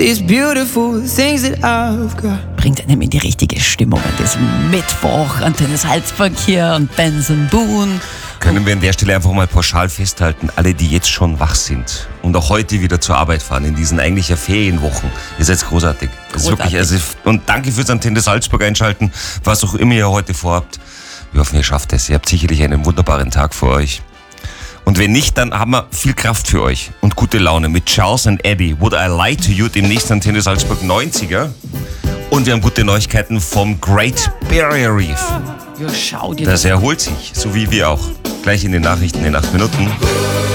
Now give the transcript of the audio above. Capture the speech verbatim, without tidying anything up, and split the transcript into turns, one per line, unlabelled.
these beautiful things that I've got.
Bringt einem in die richtige Stimmung an diesem Mittwoch. Antenne Salzburg hier und Benson Boone.
Können wir an der Stelle einfach mal pauschal festhalten, alle, die jetzt schon wach sind und auch heute wieder zur Arbeit fahren, in diesen eigentlich ja Ferienwochen, ihr seid großartig. Das ist wirklich, also, und danke fürs Antenne Salzburg einschalten, was auch immer ihr heute vorhabt. Wir hoffen, ihr schafft es. Ihr habt sicherlich einen wunderbaren Tag vor euch. Und wenn nicht, dann haben wir viel Kraft für euch und gute Laune mit Charles and Eddie. Would I Lie to You, dem nächsten Antenne Salzburg neunziger. Und wir haben gute Neuigkeiten vom Great Barrier Reef.
Ja, schau dir
das erholt sich, so wie wir auch. Gleich in den Nachrichten in acht Minuten.